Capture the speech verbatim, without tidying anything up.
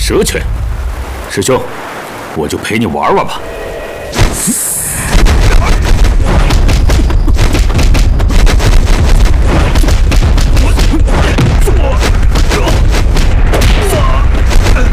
蛇拳，师兄，我就陪你玩玩吧。